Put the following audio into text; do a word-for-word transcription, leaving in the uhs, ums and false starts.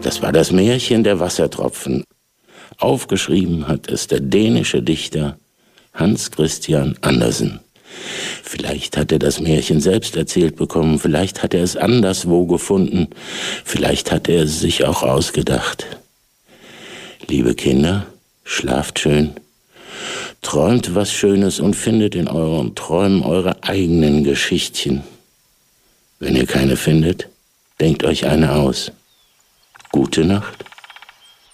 Das war das Märchen der Wassertropfen. Aufgeschrieben hat es der dänische Dichter Hans Christian Andersen. Vielleicht hat er das Märchen selbst erzählt bekommen, vielleicht hat er es anderswo gefunden, vielleicht hat er es sich auch ausgedacht. Liebe Kinder, schlaft schön, träumt was Schönes und findet in euren Träumen eure eigenen Geschichtchen. Wenn ihr keine findet, denkt euch eine aus. Gute Nacht.